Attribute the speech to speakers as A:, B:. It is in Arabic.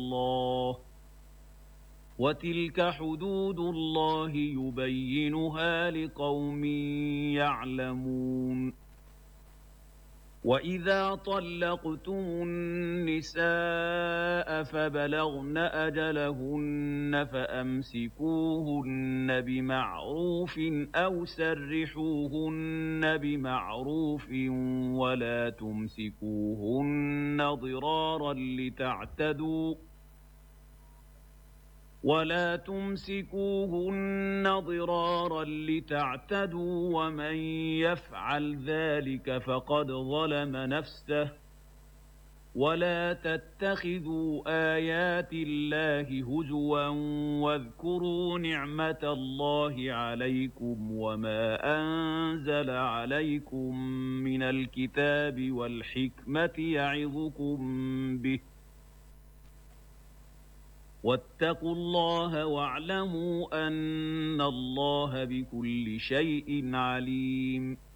A: الله وتلك حدود الله يبينها لقوم يعلمون وإذا طلقتم النساء فبلغن أجلهن فأمسكوهن بمعروف أو سرحوهن بمعروف ولا تمسكوهن ضرارا لتعتدوا ومن يفعل ذلك فقد ظلم نفسه ولا تتخذوا آيات الله هزوا واذكروا نعمة الله عليكم وما أنزل عليكم من الكتاب والحكمة يعظكم به واتقوا الله واعلموا أن الله بكل شيء عليم